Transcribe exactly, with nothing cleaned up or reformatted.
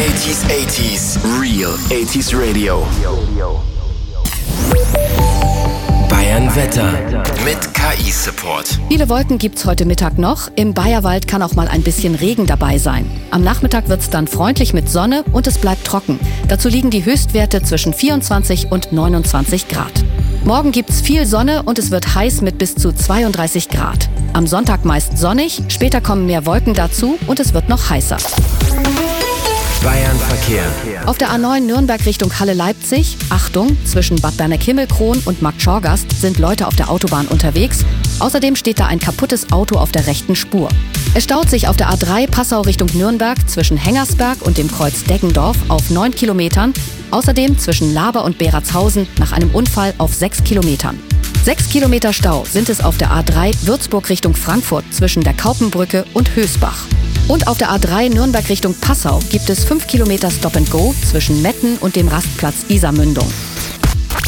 achtziger, achtziger, Real achtziger Radio. Bayern Wetter mit K I-Support. Viele Wolken gibt's heute Mittag noch. Im Bayerwald kann auch mal ein bisschen Regen dabei sein. Am Nachmittag wird's dann freundlich mit Sonne und es bleibt trocken. Dazu liegen die Höchstwerte zwischen vierundzwanzig und neunundzwanzig Grad. Morgen gibt's viel Sonne und es wird heiß mit bis zu zweiunddreißig Grad. Am Sonntag meist sonnig, später kommen mehr Wolken dazu und es wird noch heißer. Bayern Verkehr. Auf der A neun Nürnberg Richtung Halle-Leipzig, Achtung, zwischen Bad Berneck-Himmelkron und Markt Schorgast sind Leute auf der Autobahn unterwegs. Außerdem steht da ein kaputtes Auto auf der rechten Spur. Es staut sich auf der A drei Passau Richtung Nürnberg zwischen Hengersberg und dem Kreuz Deggendorf auf neun Kilometern. Außerdem zwischen Laber und Beratshausen nach einem Unfall auf sechs Kilometern. Sechs Kilometer Stau sind es auf der A drei Würzburg Richtung Frankfurt zwischen der Kaupenbrücke und Hösbach. Und auf der A drei Nürnberg Richtung Passau gibt es fünf Kilometer Stop and Go zwischen Metten und dem Rastplatz Isarmündung.